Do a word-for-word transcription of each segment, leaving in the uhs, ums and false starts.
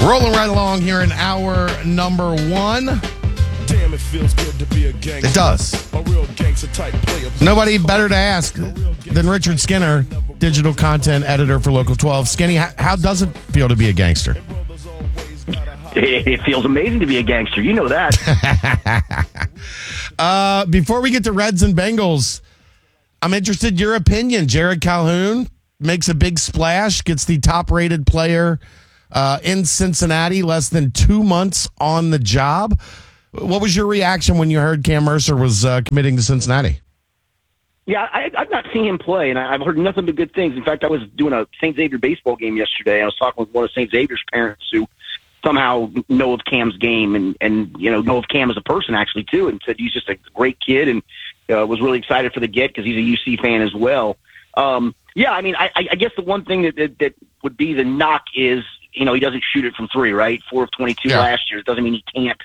Rolling right along here in hour number one. Damn, it feels good to be a gangster. It does. A real gangster type player. Nobody better to ask than Richard Skinner, digital content editor for Local twelve. Skinny, how, how does it feel to be a gangster? It, it feels amazing to be a gangster. You know that. uh, before we get to Reds and Bengals, I'm interested in your opinion. Jared Calhoun makes a big splash, gets the top-rated player uh, in Cincinnati, less than two months on the job. What was your reaction when you heard Cam Mercer was uh, committing to Cincinnati? Yeah, I, I've not seen him play, and I've heard nothing but good things. In fact, I was doing a Saint Xavier baseball game yesterday. I was talking with one of Saint Xavier's parents who somehow know of Cam's game and, and you know, know of Cam as a person, actually, too, and said he's just a great kid and uh, was really excited for the get because he's a U C fan as well. Um, yeah, I mean, I, I guess the one thing that, that, that would be the knock is, you know, he doesn't shoot it from three, right? Four of twenty-two yeah. last year. It doesn't mean he can't.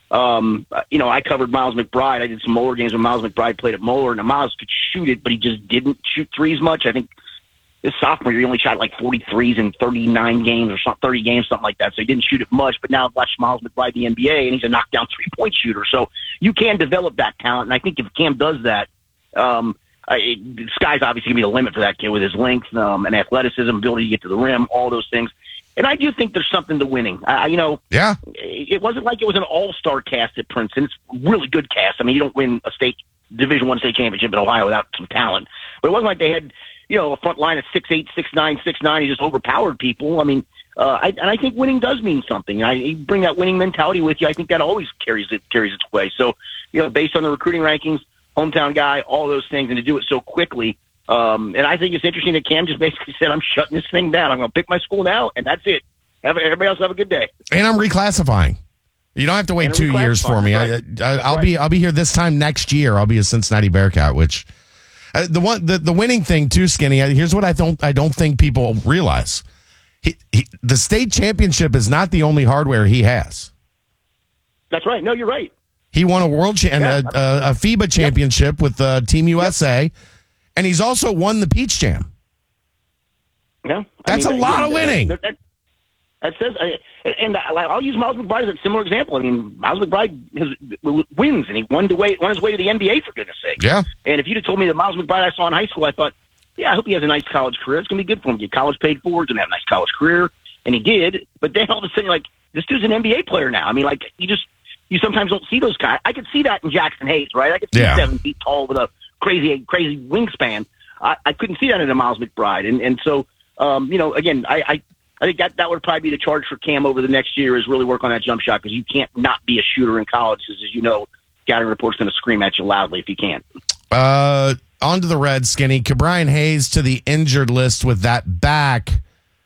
Um, you know, I covered Miles McBride. I did some Moeller games when Miles McBride played at Moeller, and Miles could shoot it, but he just didn't shoot threes much. I think this sophomore year he only shot like forty-threes in thirty-nine games or something, thirty games, something like that. So he didn't shoot it much, but now I've watched Miles McBride in the N B A, and he's a knockdown three-point shooter. So you can develop that talent, and I think if Cam does that, um, I, the sky's obviously going to be the limit for that kid with his length um, and athleticism, ability to get to the rim, all those things. And I do think there's something to winning. I, you know, yeah. It wasn't like it was an all-star cast at Princeton. It's a really good cast. I mean, you don't win a state Division One state championship in Ohio without some talent. But it wasn't like they had, you know, a front line of six eight, six nine, six nine. He just overpowered people. I mean, uh, I, and I think winning does mean something. I you bring that winning mentality with you. I think that always carries it carries its way. So, you know, based on the recruiting rankings, hometown guy, all those things, and to do it so quickly. Um, and I think it's interesting that Cam just basically said, I'm shutting this thing down. I'm going to pick my school now, and that's it. Have, everybody else have a good day. And I'm reclassifying. You don't have to wait two years for me. Right. I, I, I'll right. be I'll be here this time next year. I'll be a Cincinnati Bearcat. Which uh, the one the, the winning thing too, Skinny. Here's what I don't I don't think people realize. He, he, the state championship is not the only hardware he has. That's right. No, you're right. He won a world cha- Yeah. and a, a, a FIBA championship yep. with uh, Team U S A, yep. and he's also won the Peach Jam. Yeah, that's I mean, a lot yeah, of winning. That, that, that says, uh, and I'll use Miles McBride as a similar example. I mean, Miles McBride has, wins, and he won, to way, won his way to the N B A, for goodness sake. Yeah. And if you'd have told me that Miles McBride I saw in high school, I thought, yeah, I hope he has a nice college career. It's going to be good for him. Get college paid for, he's going to have a nice college career. And he did. But then all of a sudden, you're like, this dude's an N B A player now. I mean, like, you just, you sometimes don't see those guys. I could see that in Jackson Hayes, right? I could see yeah. seven feet tall with a crazy, crazy wingspan. I, I couldn't see that in a Miles McBride. And, and so, um, you know, again, I, I, I think that, that would probably be the charge for Cam over the next year is really work on that jump shot because you can't not be a shooter in college because, as you know, scouting report's going to scream at you loudly if you can't. Uh, on to the Reds, Skinny. Ke'Bryan Hayes to the injured list with that back.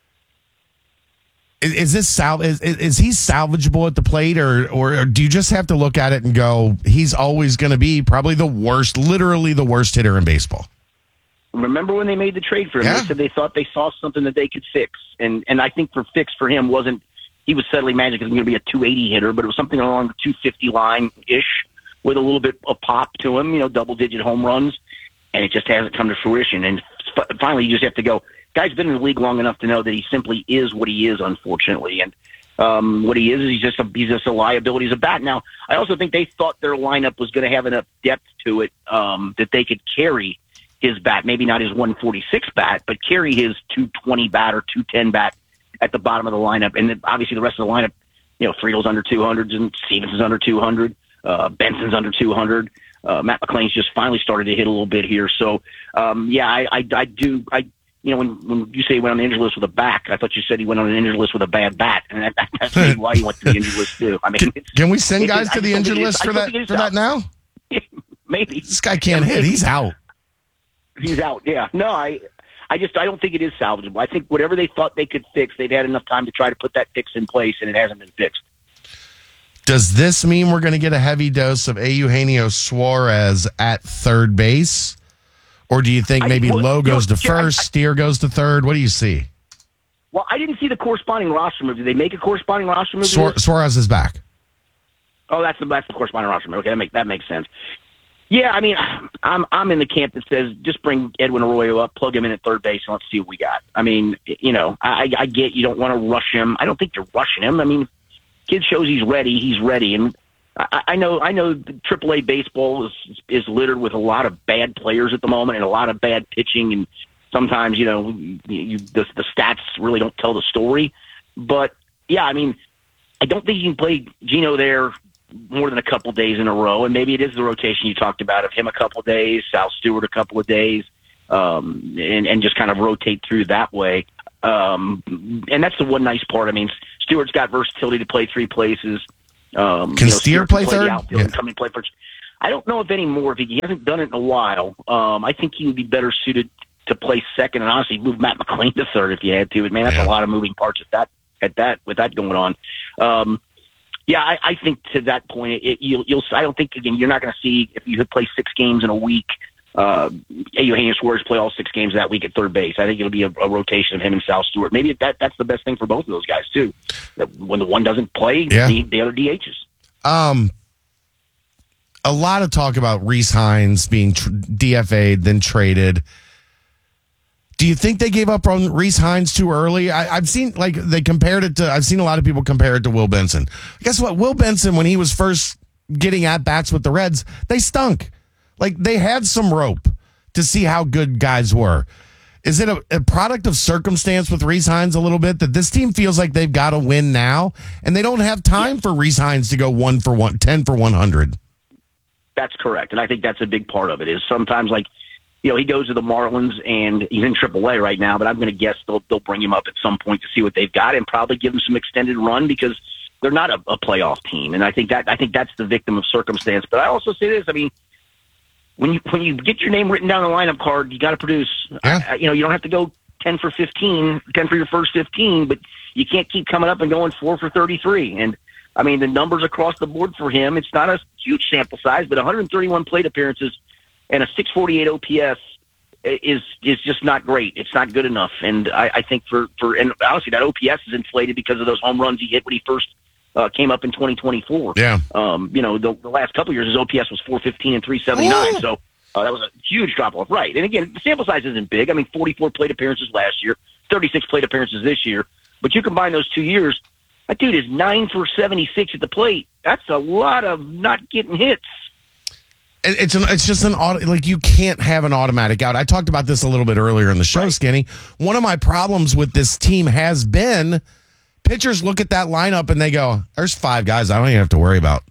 Is, is this sal- is, is he salvageable at the plate, or, or or do you just have to look at it and go, he's always going to be probably the worst, literally the worst hitter in baseball? Remember when they made the trade for him? Yeah. They said they thought they saw something that they could fix. And and I think for fix for him wasn't he was subtly magic because he was going to be a two eighty hitter, but it was something along the two fifty line-ish with a little bit of pop to him, you know, double-digit home runs, and it just hasn't come to fruition. And f- finally, you just have to go, guy's been in the league long enough to know that he simply is what he is, unfortunately. And um, what he is is he's just, a, he's just a liability as a bat. Now, I also think they thought their lineup was going to have enough depth to it um, that they could carry his bat, maybe not his one forty-six bat, but carry his two twenty bat or two ten bat at the bottom of the lineup. And then obviously the rest of the lineup, you know, Friedel's under two hundred and Stevenson's under two hundred, uh, Benson's under two hundred. Uh, Matt McClain's just finally started to hit a little bit here. So, um, yeah, I, I, I do, I, you know, when, when you say he went on the injured list with a back, I thought you said he went on an injured list with a bad bat, and that, that's maybe why he went to the injured list too. I mean, can, it's, can we send guys it's, to the injured list for that for that now? Maybe this guy can't hit; he's out. He's out. Yeah. No, I, I just I don't think it is salvageable. I think whatever they thought they could fix, they've had enough time to try to put that fix in place, and it hasn't been fixed. Does this mean we're going to get a heavy dose of Eugenio Suarez at third base? Or do you think maybe I, well, Lowe goes you know, to first, I, I, Steer goes to third? What do you see? Well, I didn't see the corresponding roster move. Did they make a corresponding roster move? Suarez is back. Oh, that's the that's the corresponding roster move. Okay, that makes that makes sense. Yeah, I mean, I'm I'm in the camp that says just bring Edwin Arroyo up, plug him in at third base, and let's see what we got. I mean, you know, I, I get you don't want to rush him. I don't think you're rushing him. I mean, kid shows he's ready, he's ready, and I, I know I know triple A baseball is is littered with a lot of bad players at the moment and a lot of bad pitching, and sometimes you know you, the the stats really don't tell the story. But yeah, I mean, I don't think you can play Gino there more than a couple days in a row, and maybe it is the rotation you talked about of him a couple of days, Sal Stewart a couple of days, um, and, and just kind of rotate through that way. Um, and that's the one nice part. I mean, Stewart's got versatility to play three places. Um, can you know, Steer play, play third? The outfield Yeah. and come and play first. I don't know if anymore. If he, he hasn't done it in a while, um, I think he would be better suited to play second, and honestly, move Matt McLean to third if you had to. But man, that's Yeah. a lot of moving parts at that at that with that going on. Um, Yeah, I, I think to that point, it, you'll, you'll. I don't think again. You're not going to see if you play six games in a week. Uh, Eugenio Suarez play all six games that week at third base. I think it'll be a, a rotation of him and Sal Stewart. Maybe that that's the best thing for both of those guys too. That when the one doesn't play, Yeah. the, the other D Hs. Um, a lot of talk about Reese Hines being tr- D F A'd, then traded. Do you think they gave up on Reese Hines too early? I, I've seen, like, they compared it to, I've seen a lot of people compare it to Will Benson. Guess what? Will Benson, when he was first getting at bats with the Reds, they stunk. Like, they had some rope to see how good guys were. Is it a, a product of circumstance with Reese Hines a little bit that this team feels like they've got to win now, and they don't have time for Reese Hines to go one for one, ten for one hundred? That's correct, and I think that's a big part of it. Is sometimes like. You know, he goes to the Marlins, and he's in triple A right now, but I'm going to guess they'll they'll bring him up at some point to see what they've got and probably give him some extended run because they're not a, a playoff team. And I think that I think that's the victim of circumstance. But I also say this, I mean, when you when you get your name written down on the lineup card, you got to produce. Yeah. I, you know, you don't have to go ten for fifteen, ten for your first fifteen, but you can't keep coming up and going four for thirty-three. And I mean, the numbers across the board for him, it's not a huge sample size, but one hundred thirty-one plate appearances and a six forty-eight O P S is is just not great. It's not good enough. And I, I think for, for and honestly, that O P S is inflated because of those home runs he hit when he first uh, came up in twenty twenty-four. Yeah. Um, you know, the, the last couple of years, his O P S was four fifteen and three seventy-nine. Ooh. So uh, that was a huge drop off. Right. And again, the sample size isn't big. I mean, forty-four plate appearances last year, thirty-six plate appearances this year. But you combine those two years, that dude is nine for seventy-six at the plate. That's a lot of not getting hits. It- It's an, it's just an auto, like you can't have an automatic out. I talked about this a little bit earlier in the show, Right. Skinny. One of my problems with this team has been pitchers look at that lineup and they go, "There's five guys I don't even have to worry about."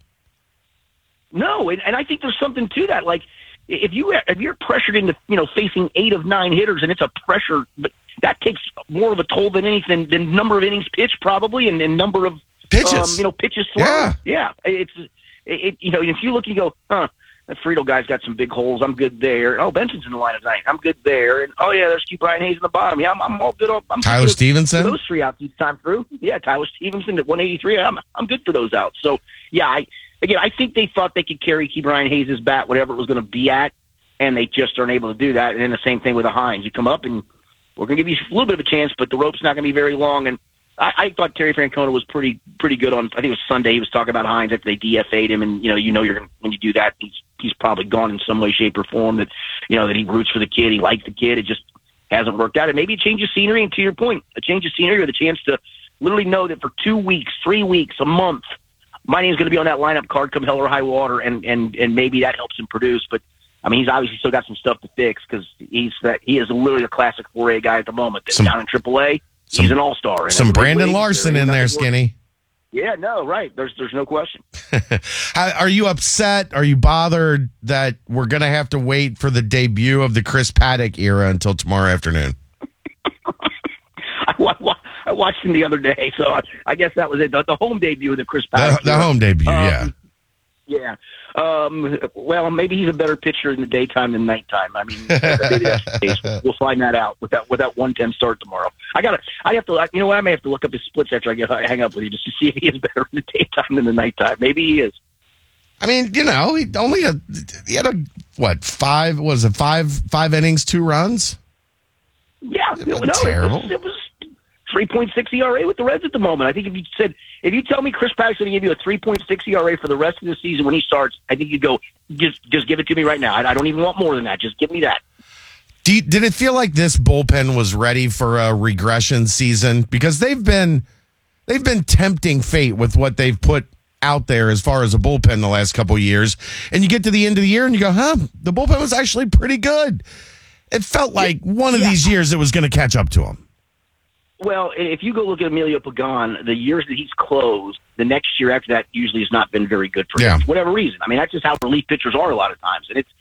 No, and, and I think there's something to that. Like if you if you're pressured into you know facing eight of nine hitters, and it's a pressure, but that takes more of a toll than anything than number of innings pitched probably, and, and number of Pitches. um, you know pitches thrown. Yeah. yeah. It's it, it you know if you look and you go, huh. That Friedel guy's got some big holes. I'm good there. Oh, Benson's in the line tonight. I'm good there. And oh yeah, there's Q Brian Hayes in the bottom. Yeah, I'm, I'm all good. I'm Tyler good Stevenson? for those three outs each time through. Yeah, Tyler Stevenson at one eighty-three. I'm I'm good for those outs. So yeah, I again I think they thought they could carry Q Brian Hayes' bat whatever it was going to be at, and they just aren't able to do that. And then the same thing with the Hines. You come up and we're going to give you a little bit of a chance, but the rope's not going to be very long. And I, I thought Terry Francona was pretty pretty good on. I think it was Sunday. He was talking about Hines after they D F A'd him, and you know, you know, you're gonna, when you do that, he's he's probably gone in some way, shape, or form. That you know that he roots for the kid, he likes the kid. It just hasn't worked out, and maybe a change of scenery. And to your point, a change of scenery or the chance to literally know that for two weeks, three weeks, a month, my name's going to be on that lineup card, come hell or high water, and and and maybe that helps him produce. But I mean, he's obviously still got some stuff to fix because he's that he is literally a classic four A guy at the moment. That's Some- down in triple A. some- He's an all-star. And Some everybody Brandon waits Larson there. in there, He's nothing more- Skinny. Yeah, no, right. There's there's no question. How- Are you upset? Are you bothered that we're going to have to wait for the debut of the Chris Paddock era until tomorrow afternoon? I, wa- wa- I watched him the other day, so I, I guess that was it. The, the home debut of the Chris The, Paddock. the era. home debut, Um, yeah. Yeah. Um, well, maybe he's a better pitcher in the daytime than nighttime. I mean, maybe that's the case. We'll find that out with that with that one ten start tomorrow. I got to. I have to. You know what? I may have to look up his splits after I get I hang up with you just to see if he is better in the daytime than the nighttime. Maybe he is. I mean, you know, he only a, he had a, what, five, was it five, five innings, two runs? Yeah. It no, wasn't it terrible. was, it was three point six E R A with the Reds at the moment. I think if you said, if you tell me Chris Paddock's going to give you a three point six E R A for the rest of the season when he starts, I think you'd go, just just give it to me right now. I, I don't even want more than that. Just give me that. Do you, did it feel like this bullpen was ready for a regression season? Because they've been they've been tempting fate with what they've put out there as far as a bullpen the last couple of years. And you get to the end of the year and you go, huh, the bullpen was actually pretty good. It felt like one of yeah. these years it was going to catch up to them. Well, if you go look at Emilio Pagan, the years that he's closed, the next year after that usually has not been very good for yeah. him, for whatever reason. I mean, that's just how relief pitchers are a lot of times. And it's,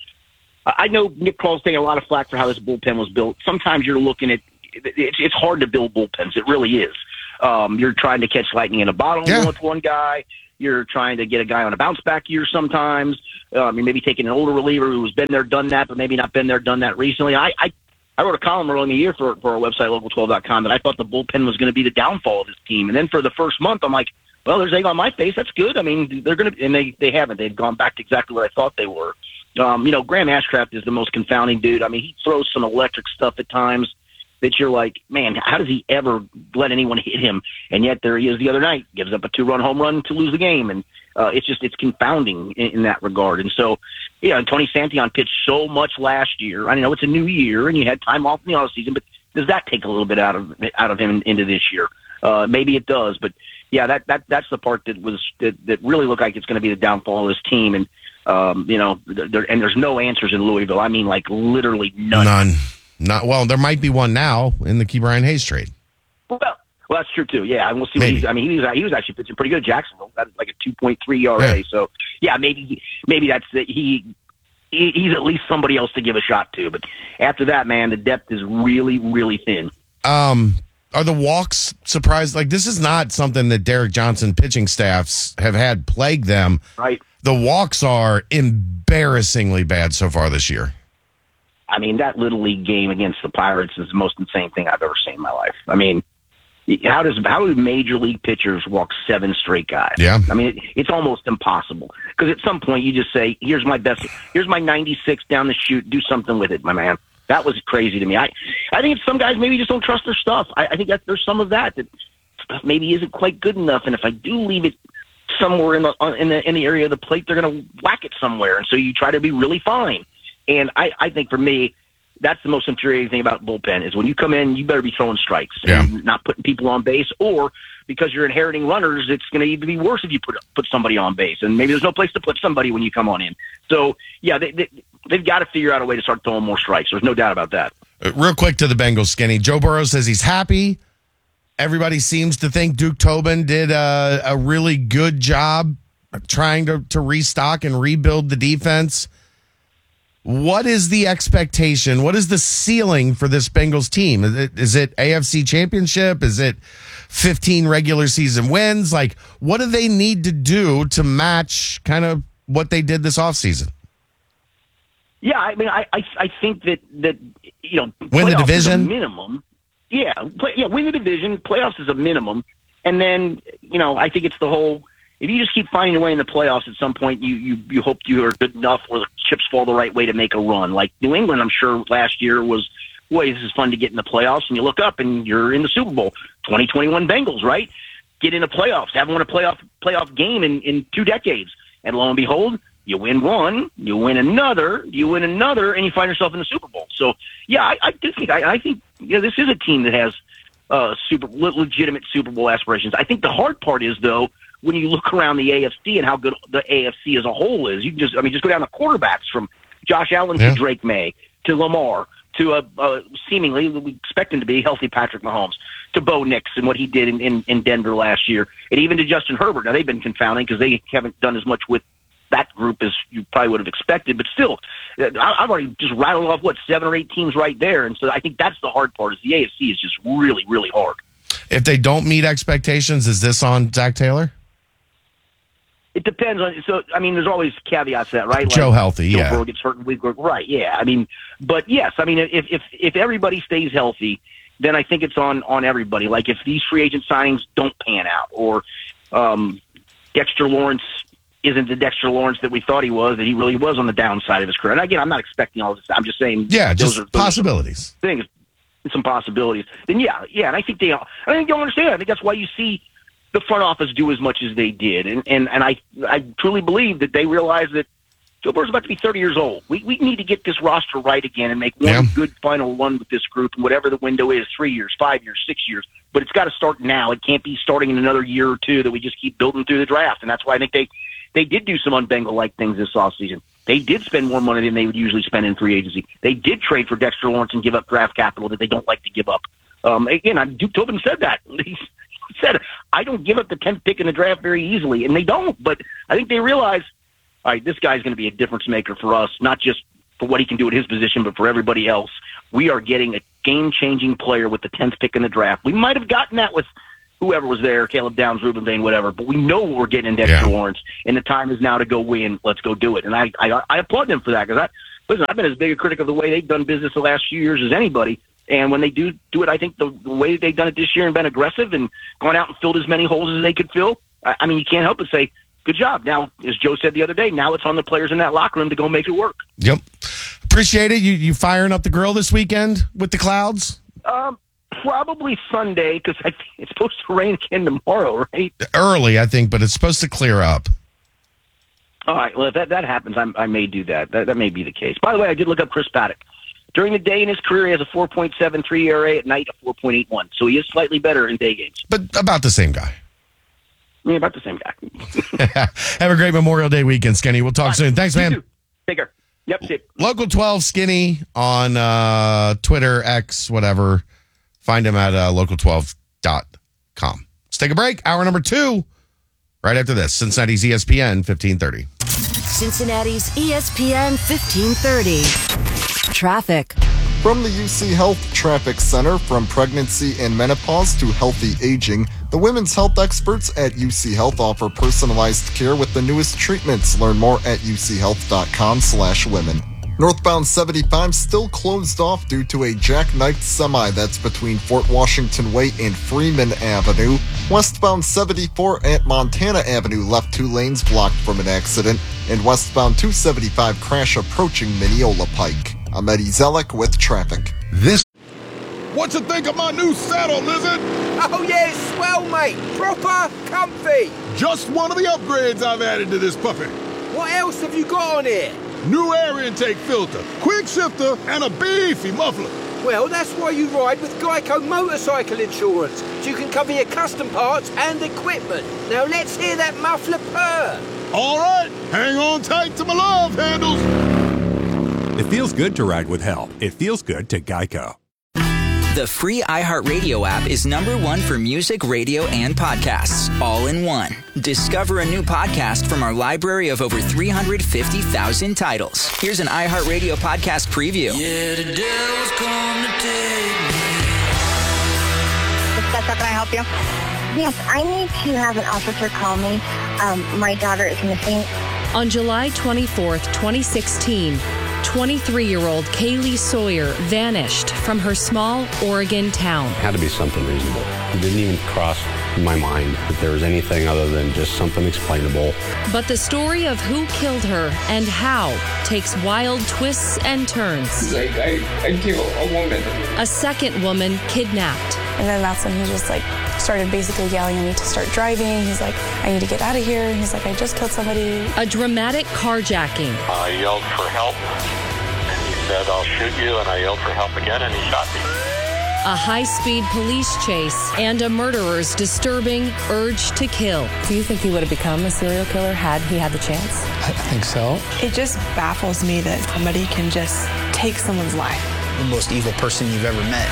I know Nick Krall's taking a lot of flack for how this bullpen was built. Sometimes you're looking at, it's, it's hard to build bullpens. It really is. Um, you're trying to catch lightning in a bottle yeah. with one guy. You're trying to get a guy on a bounce back year sometimes. Um, you're maybe taking an older reliever who's been there, done that, but maybe not been there, done that recently. I, I, I wrote a column early in the year for, for our website, local twelve dot com, that I thought the bullpen was going to be the downfall of this team. And then for the first month, I'm like, well, there's egg on my face. That's good. I mean, they're going to, and they, they haven't. They've gone back to exactly what I thought they were. Um, you know, Graham Ashcraft is the most confounding dude. I mean, he throws some electric stuff at times that you're like, man, how does he ever let anyone hit him? And yet there he is the other night, gives up a two-run home run to lose the game. And uh, it's just, it's confounding in, in that regard. And so, yeah, and Tony Santillan pitched so much last year. I know it's a new year and you had time off in the offseason, but does that take a little bit out of out of him into this year? Uh, maybe it does, but yeah, that, that that's the part that was that, that really looked like it's going to be the downfall of this team. And um, you know, there, and there's no answers in Louisville. I mean, like literally none. None. Not well. There might be one now in the Key Brian Hayes trade. Well, well, that's true too. Yeah, and we'll see. What Maybe. he's, I mean, he was he was actually pitching pretty good at Jacksonville, got like a two point three E R A. Yeah. So yeah, maybe maybe that's the, he. he- He's at least somebody else to give a shot to. But after that, man, the depth is really, really thin. Um, are the walks surprised? Like, this is not something that Derek Johnson pitching staffs have had plague them. Right. The walks are embarrassingly bad so far this year. I mean, that Little League game against the Pirates is the most insane thing I've ever seen in my life. I mean, how does how do major league pitchers walk seven straight guys? Yeah. I mean, it, it's almost impossible because at some point you just say, "Here's my best. Here's my ninety-six down the chute. Do something with it, my man." That was crazy to me. I I think it's some guys maybe just don't trust their stuff. I, I think that there's some of that that stuff maybe isn't quite good enough, and if I do leave it somewhere in the in the in the area of the plate, they're going to whack it somewhere, and so you try to be really fine. And I, I think for me, that's the most infuriating thing about bullpen is when you come in, you better be throwing strikes Yeah. and not putting people on base, or because you're inheriting runners, it's going to even be worse if you put put somebody on base, and maybe there's no place to put somebody when you come on in. So yeah, they, they they've got to figure out a way to start throwing more strikes. There's no doubt about that. Uh, Real quick to the Bengals, Skinny. Joe Burrow says he's happy. Everybody seems to think Duke Tobin did a, a really good job trying to, to restock and rebuild the defense. What is the expectation? What is the ceiling for this Bengals team? Is it, is it A F C Championship? Is it fifteen regular season wins? Like, what do they need to do to match kind of what they did this offseason? Yeah, I mean, I I, I think that that you know, Win the playoffs is a division? minimum. Yeah, play, yeah, win the division. Playoffs is a minimum, and then you know, I think it's the whole. If you just keep finding a way in the playoffs, at some point you you you hope you are good enough where the chips fall the right way to make a run. Like New England, I'm sure last year was, boy, this is fun to get in the playoffs, and you look up and you're in the Super Bowl. twenty twenty-one Bengals, right? Get in the playoffs. Haven't won a playoff playoff game in in two decades, and lo and behold, you win one, you win another, you win another, and you find yourself in the Super Bowl. So yeah, I, I do think I, I think you know, this is a team that has uh, super legitimate Super Bowl aspirations. I think the hard part is though, when you look around the A F C and how good the A F C as a whole is, you can just, I mean, just go down the quarterbacks from Josh Allen Yeah. to Drake May to Lamar to a, a seemingly, we expect him to be healthy Patrick Mahomes, to Bo Nix and what he did in, in, in Denver last year, and even to Justin Herbert. Now, they've been confounding because they haven't done as much with that group as you probably would have expected, but still, I, I've already just rattled off, what, seven or eight teams right there, and so I think that's the hard part is the A F C is just really, really hard. If they don't meet expectations, is this on Zach Taylor? It depends on. So I mean, there's always caveats to that, right? Joe healthy, Joe yeah. Burrow gets hurt in week, right? Yeah. I mean, but yes, I mean, if if if everybody stays healthy, then I think it's on on everybody. Like if these free agent signings don't pan out, or um, Dexter Lawrence isn't the Dexter Lawrence that we thought he was, that he really was on the downside of his career. And again, I'm not expecting all this. I'm just saying, Yeah, those just are, those possibilities. are things. some possibilities, then yeah, yeah. And I think they, I think they understand. I think that's why you see the front office do as much as they did. And and, and I I truly believe that they realize that Joe Burrow's about to be thirty years old. We we need to get this roster right again and make one yeah. good final run with this group, and whatever the window is, three years, five years, six years. But it's got to start now. It can't be starting in another year or two that we just keep building through the draft. And that's why I think they, they did do some un-Bengal-like things this offseason. They did spend more money than they would usually spend in free agency. They did trade for Dexter Lawrence and give up draft capital that they don't like to give up. Um, again, I, Duke Tobin said that. He said, I don't give up the tenth pick in the draft very easily, and they don't. But I think they realize, all right, this guy's going to be a difference maker for us, not just for what he can do at his position, but for everybody else. We are getting a game-changing player with the tenth pick in the draft. We might have gotten that with whoever was there, Caleb Downs, Reuben Vane, whatever, but we know we're getting in Dexter yeah. Lawrence, and the time is now to go win. Let's go do it. And I, I, I applaud them for that, because I, listen, I've been as big a critic of the way they've done business the last few years as anybody. And when they do do it, I think the, the way they've done it this year and been aggressive and gone out and filled as many holes as they could fill, I, I mean, you can't help but say, good job. Now, as Joe said the other day, now it's on the players in that locker room to go make it work. Yep. Appreciate it. You you firing up the grill this weekend with the Clouds? Um, probably Sunday, because I think it's supposed to rain again tomorrow, right? Early, I think, but it's supposed to clear up. All right. Well, if that, that happens, I, I may do that. that. That may be the case. By the way, I did look up Chris Paddock. During the day in his career, he has a four point seven three E R A. At night, a four point eight one. So he is slightly better in day games. But about the same guy. Yeah, about the same guy. Have a great Memorial Day weekend, Skinny. We'll talk right. soon. Thanks, man. Take care. Yep, see. Local twelve Skinny on uh, Twitter, X, whatever. Find him at uh, local twelve dot com. Let's take a break. Hour number two, right after this. Cincinnati's E S P N fifteen thirty. Cincinnati's E S P N fifteen thirty. Traffic. From the U C Health Traffic Center, from pregnancy and menopause to healthy aging, the women's health experts at U C Health offer personalized care with the newest treatments. Learn more at uchealth.com slash women. Northbound seventy-five still closed off due to a jackknifed semi that's between Fort Washington Way and Freeman Avenue. Westbound seventy-four at Montana Avenue left two lanes blocked from an accident. And westbound two seventy-five crash approaching Mineola Pike. I'm Eddie Zellick with traffic. This. What you think of my new saddle, Lizard? Oh yeah, it's swell, mate. Proper comfy. Just one of the upgrades I've added to this puppy. What else have you got on here? New air intake filter, quick shifter, and a beefy muffler. Well, that's why you ride with Geico Motorcycle Insurance, so you can cover your custom parts and equipment. Now let's hear that muffler purr. All right, hang on tight to my love handles. It feels good to ride with help. It feels good to Geico. The free iHeartRadio app is number one for music, radio, and podcasts, all in one. Discover a new podcast from our library of over three hundred fifty thousand titles. Here's an iHeartRadio podcast preview. Yeah, the devil's come to take me. How can I help you? Yes, I need to have an officer call me. Um, my daughter is missing. On July twenty-fourth, twenty sixteen, twenty-three-year-old Kaylee Sawyer vanished from her small Oregon town. It had to be something reasonable. It didn't even cross my mind that there was anything other than just something explainable. But the story of who killed her and how takes wild twists and turns. Like, I, I killed a woman. A second woman kidnapped. And then that's when he just like started basically yelling at me to start driving. He's like, I need to get out of here. He's like, I just killed somebody. A dramatic carjacking. I yelled for help, and he said, I'll shoot you, and I yelled for help again, and he shot me. A high-speed police chase and a murderer's disturbing urge to kill. Do you think he would have become a serial killer had he had the chance? I think so. It just baffles me that somebody can just take someone's life. The most evil person you've ever met.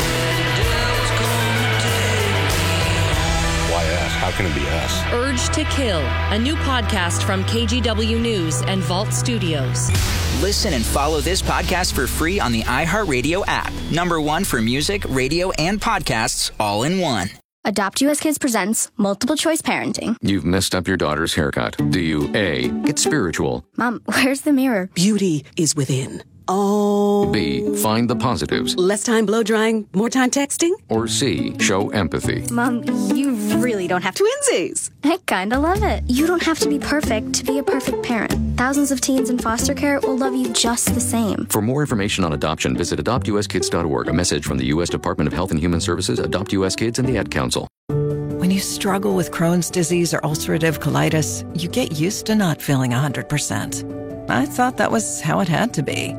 How can it be us? Urge to Kill, a new podcast from K G W News and Vault Studios. Listen and follow this podcast for free on the iHeartRadio app. Number one for music, radio, and podcasts, all in one. Adopt U S Kids presents Multiple Choice Parenting. You've messed up your daughter's haircut. Do you A, get spiritual? Mom, where's the mirror? Beauty is within. Oh. B, find the positives. Less time blow drying, more time texting? Or C, show empathy. Mom, you really don't have to. Twinsies. I kinda love it. You don't have to be perfect to be a perfect parent. Thousands of teens in foster care will love you just the same. For more information on adoption, visit adopt u s kids dot org. A message from the U S Department of Health and Human Services, Adopt U S Kids, and the Ad Council. When you struggle with Crohn's disease or ulcerative colitis, you get used to not feeling one hundred percent. I thought that was how it had to be.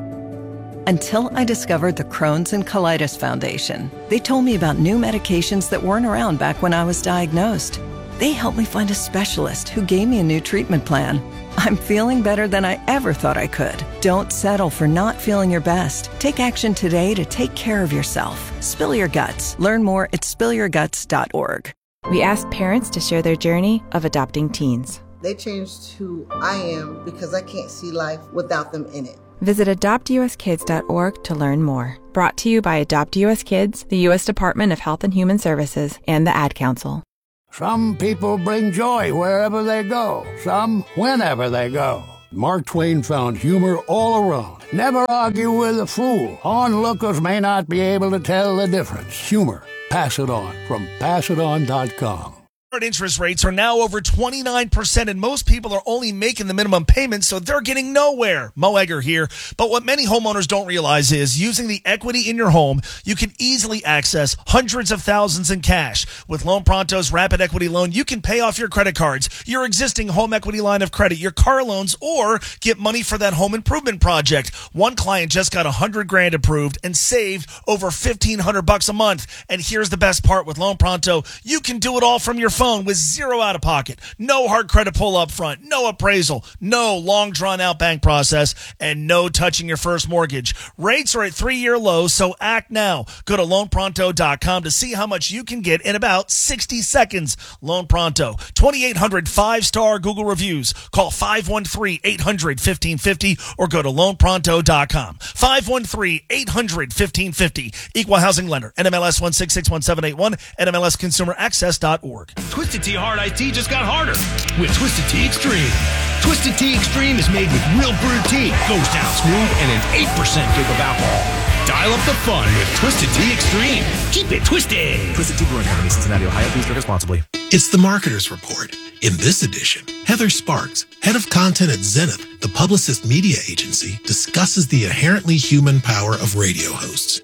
Until I discovered the Crohn's and Colitis Foundation. They told me about new medications that weren't around back when I was diagnosed. They helped me find a specialist who gave me a new treatment plan. I'm feeling better than I ever thought I could. Don't settle for not feeling your best. Take action today to take care of yourself. Spill your guts. Learn more at spill your guts dot org. We asked parents to share their journey of adopting teens. They changed who I am because I can't see life without them in it. Visit adopt u s kids dot org to learn more. Brought to you by Adopt U S Kids, the U S Department of Health and Human Services, and the Ad Council. Some people bring joy wherever they go, some whenever they go. Mark Twain found humor all around. Never argue with a fool. Onlookers may not be able to tell the difference. Humor. Pass it on from pass it on dot com. Interest rates are now over twenty-nine percent, and most people are only making the minimum payment, so they're getting nowhere. Mo Egger here. But what many homeowners don't realize is using the equity in your home, you can easily access hundreds of thousands in cash. With Loan Pronto's Rapid Equity Loan, you can pay off your credit cards, your existing home equity line of credit, your car loans, or get money for that home improvement project. One client just got a hundred grand approved and saved over fifteen hundred bucks a month. And here's the best part with Loan Pronto. You can do it all from your phone. Phone with zero out of pocket, no hard credit pull up front, no appraisal, no long drawn out bank process, and no touching your first mortgage. Rates are at three year lows, so act now. Go to loan pronto dot com to see how much you can get in about sixty seconds. Loan Pronto, twenty-eight hundred five star Google reviews. Call five one three, eight hundred, fifteen fifty or go to loan pronto dot com. five one three, eight hundred, fifteen fifty. Equal housing lender. N M L S one six six one seven eight one. N M L S consumer access dot org. Twisted Tea Hard Iced Tea just got harder with Twisted Tea Extreme. Twisted Tea Extreme is made with real brewed tea, goes down smooth, and an eight percent kick of alcohol. Dial up the fun with Twisted Tea Extreme. Keep it twisted. Twisted Tea Brewing Company, Cincinnati, Ohio. Please drink responsibly. It's the Marketer's Report. In this edition, Heather Sparks, head of content at Zenith, the Publicist media agency, discusses the inherently human power of radio hosts.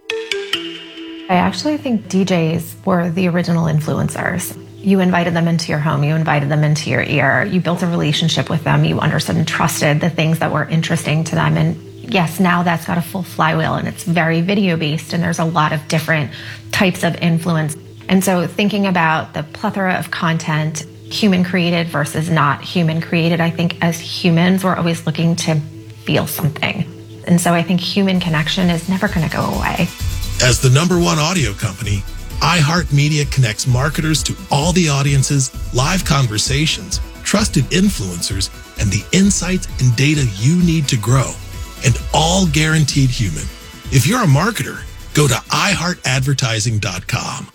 I actually think D Js were the original influencers. You invited them into your home. You invited them into your ear. You built a relationship with them. You understood and trusted the things that were interesting to them. And yes, now that's got a full flywheel and it's very video based and there's a lot of different types of influence. And so thinking about the plethora of content, human created versus not human created, I think as humans, we're always looking to feel something. And so I think human connection is never going to go away. As the number one audio company, iHeartMedia connects marketers to all the audiences, live conversations, trusted influencers, and the insights and data you need to grow, and all guaranteed human. If you're a marketer, go to i heart advertising dot com.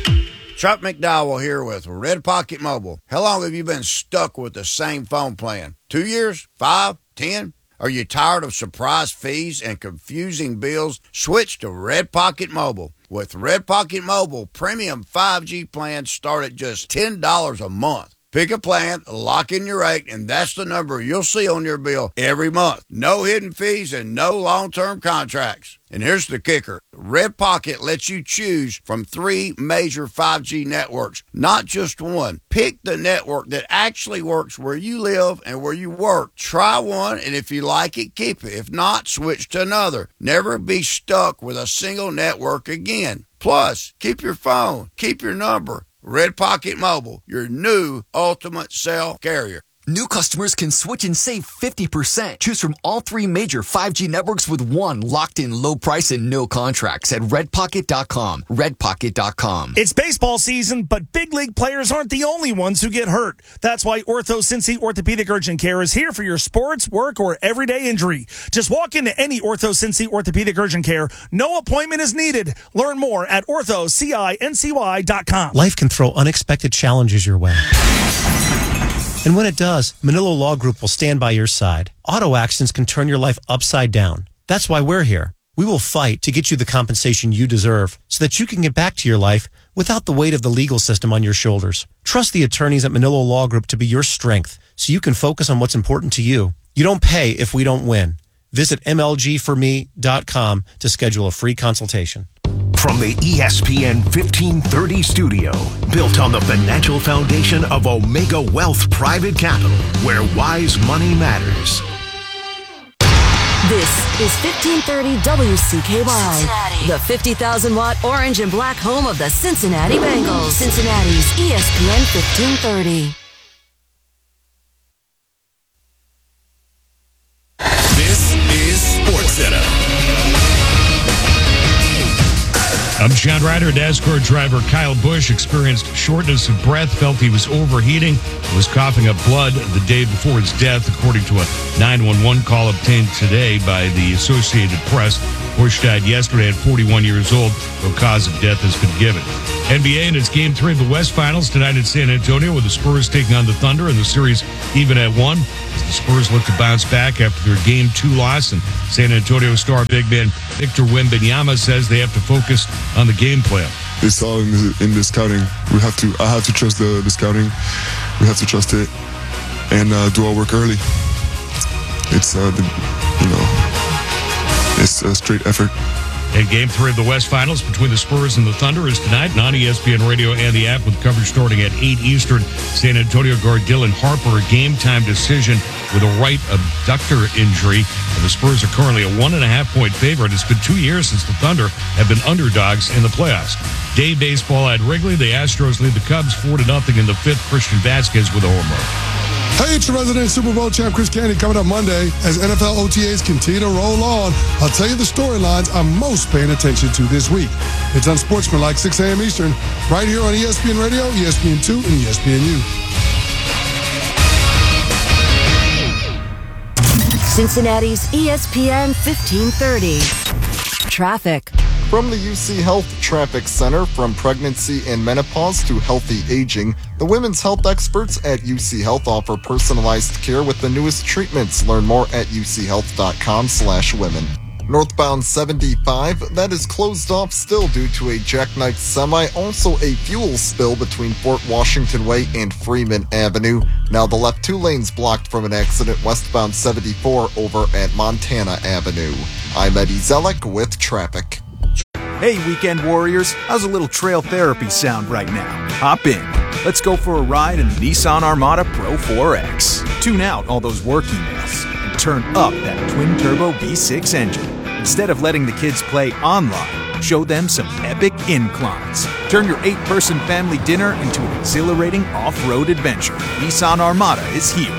Chuck McDowell here with Red Pocket Mobile. How long have you been stuck with the same phone plan? Two years? Five? Ten? Are you tired of surprise fees and confusing bills? Switch to Red Pocket Mobile. With Red Pocket Mobile, premium five G plans start at just ten dollars a month. Pick a plan, lock in your rate, and that's the number you'll see on your bill every month. No hidden fees and no long-term contracts. And here's the kicker. Red Pocket lets you choose from three major five G networks, not just one. Pick the network that actually works where you live and where you work. Try one, and if you like it, keep it. If not, switch to another. Never be stuck with a single network again. Plus, keep your phone, keep your number. Red Pocket Mobile, your new ultimate cell carrier. New customers can switch and save fifty percent. Choose from all three major five G networks with one locked-in low price and no contracts at red pocket dot com. red pocket dot com. It's baseball season, but big league players aren't the only ones who get hurt. That's why Ortho Cincy Orthopedic Urgent Care is here for your sports, work, or everyday injury. Just walk into any Ortho Cincy Orthopedic Urgent Care. No appointment is needed. Learn more at ortho cincy dot com. Life can throw unexpected challenges your way. And when it does, Manila Law Group will stand by your side. Auto accidents can turn your life upside down. That's why we're here. We will fight to get you the compensation you deserve so that you can get back to your life without the weight of the legal system on your shoulders. Trust the attorneys at Manolo Law Group to be your strength so you can focus on what's important to you. You don't pay if we don't win. Visit M L G for me dot com to schedule a free consultation. From the E S P N fifteen thirty studio, built on the financial foundation of Omega Wealth Private Capital, where wise money matters. This is fifteen thirty W C K Y, Cincinnati. The fifty thousand watt orange and black home of the Cincinnati Bengals. Cincinnati's E S P N fifteen thirty. This is SportsCenter. I'm John Ryder. NASCAR driver Kyle Busch experienced shortness of breath, felt he was overheating, was coughing up blood the day before his death, according to a nine one one call obtained today by the Associated Press. Busch died yesterday at forty-one years old. No cause of death has been given. N B A in its Game three of the West Finals tonight in San Antonio, with the Spurs taking on the Thunder, and the series even at one. As the Spurs look to bounce back after their Game two loss, and San Antonio star big man Victor Wembanyama says they have to focus on the game plan. It's all in the, in the scouting. We have to. I have to trust the, the scouting. We have to trust it and uh, do our work early. It's uh, the, you know, it's a straight effort. And Game three of the West Finals between the Spurs and the Thunder is tonight on E S P N Radio and the app, with coverage starting at eight Eastern. San Antonio guard Dylan Harper, a game-time decision with a right abductor injury. And the Spurs are currently a one-and-a-half-point favorite. It's been two years since the Thunder have been underdogs in the playoffs. Day baseball at Wrigley. The Astros lead the Cubs four to nothing in the fifth. Christian Vasquez with a home run. Hey, it's your resident Super Bowl champ Chris Candy coming up Monday as N F L O T As continue to roll on. I'll tell you the storylines I'm most paying attention to this week. It's Unsportsmanlike, six a.m. Eastern, right here on E S P N Radio, E S P N two, and E S P N U. Cincinnati's E S P N fifteen thirty. Traffic. From the U C Health Traffic Center, from pregnancy and menopause to healthy aging, the women's health experts at U C Health offer personalized care with the newest treatments. Learn more at u c health dot com slash women. Northbound seventy-five, that is closed off still due to a jackknife semi, also a fuel spill between Fort Washington Way and Freeman Avenue. Now the left two lanes blocked from an accident westbound seventy-four over at Montana Avenue. I'm Eddie Zellick with traffic. Hey, weekend warriors, how's a little trail therapy sound right now? Hop in. Let's go for a ride in the Nissan Armada Pro four X. Tune out all those work emails and turn up that twin-turbo V six engine. Instead of letting the kids play online, show them some epic inclines. Turn your eight-person family dinner into an exhilarating off-road adventure. Nissan Armada is here.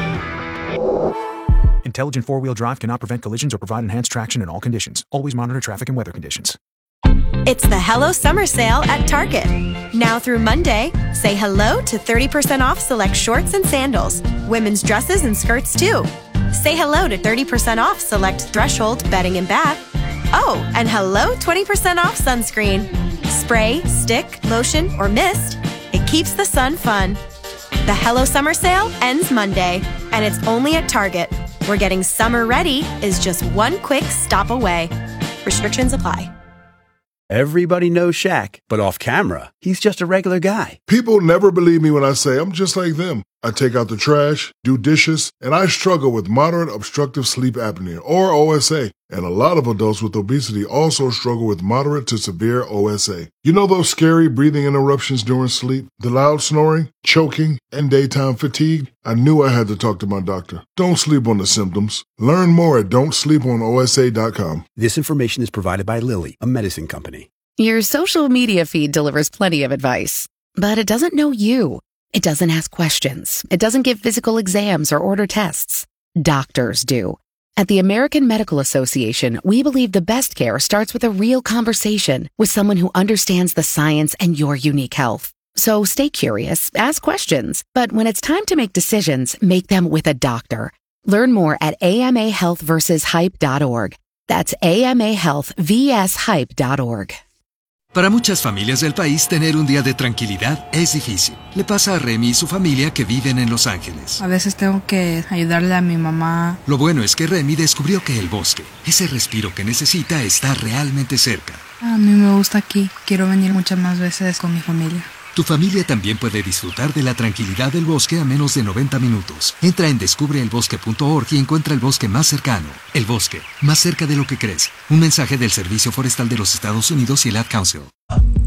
Intelligent four-wheel drive cannot prevent collisions or provide enhanced traction in all conditions. Always monitor traffic and weather conditions. It's the Hello Summer Sale at Target. Now through Monday, say hello to thirty percent off select shorts and sandals, women's dresses and skirts too. Say hello to thirty percent off select Threshold bedding and bath. Oh, and hello twenty percent off sunscreen. Spray, stick, lotion, or mist. It keeps the sun fun. The Hello Summer Sale ends Monday, and it's only at Target, where getting summer ready is just one quick stop away. Restrictions apply. Everybody knows Shaq, but off camera, he's just a regular guy. People never believe me when I say I'm just like them. I take out the trash, do dishes, and I struggle with moderate obstructive sleep apnea, or O S A. And a lot of adults with obesity also struggle with moderate to severe O S A. You know those scary breathing interruptions during sleep, the loud snoring, choking, and daytime fatigue? I knew I had to talk to my doctor. Don't sleep on the symptoms. Learn more at don't sleep on O S A dot com. This information is provided by Lilly, a medicine company. Your social media feed delivers plenty of advice, but it doesn't know you. It doesn't ask questions. It doesn't give physical exams or order tests. Doctors do. At the American Medical Association, we believe the best care starts with a real conversation with someone who understands the science and your unique health. So stay curious, ask questions, but when it's time to make decisions, make them with a doctor. Learn more at A M A health versus hype dot org. That's A M A health vs hype dot org. Para muchas familias del país, tener un día de tranquilidad es difícil. Le pasa a Remy y su familia que viven en Los Ángeles. A veces tengo que ayudarle a mi mamá. Lo bueno es que Remy descubrió que el bosque, ese respiro que necesita, está realmente cerca. A mí me gusta aquí. Quiero venir muchas más veces con mi familia. Tu familia también puede disfrutar de la tranquilidad del bosque a menos de noventa minutos. Entra en descubre el bosque punto org y encuentra el bosque más cercano. El bosque, más cerca de lo que crees. Un mensaje del Servicio Forestal de los Estados Unidos y el Ad Council.